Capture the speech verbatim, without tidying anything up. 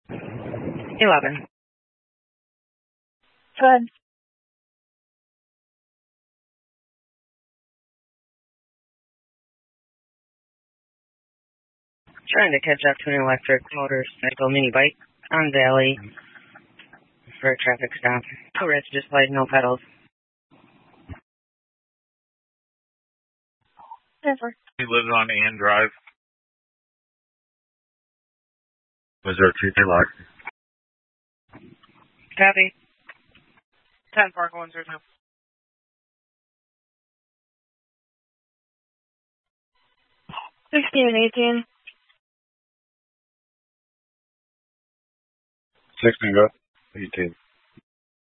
Eleven. Good. Trying to catch up to an electric motorcycle mini bike on Valley for a traffic stop. Two red displays, no pedals. Never. He lives on Ann Drive. Was there a T J lock? Copy. Ten Park one zero two. Sixteen and eighteen. Sixteen, go. Eighteen.